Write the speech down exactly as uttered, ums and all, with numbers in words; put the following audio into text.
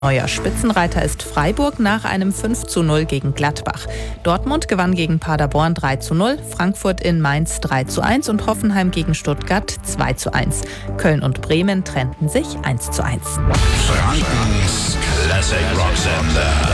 Neuer Spitzenreiter ist Freiburg nach einem fünf zu null gegen Gladbach. Dortmund gewann gegen Paderborn drei zu null, Frankfurt in Mainz drei zu eins und Hoffenheim gegen Stuttgart zwei zu eins. Köln und Bremen trennten sich eins zu eins. Frankens Classic Rock Sender.